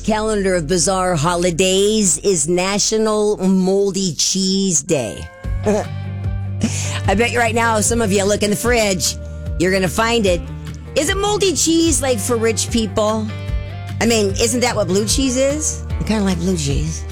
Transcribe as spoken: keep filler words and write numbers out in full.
calendar of bizarre holidays is National Moldy Cheese Day. I bet you right now, some of you look in the fridge, you're going to find it. Is it moldy cheese like for rich people? I mean, isn't that what blue cheese is? I kind of like blue cheese.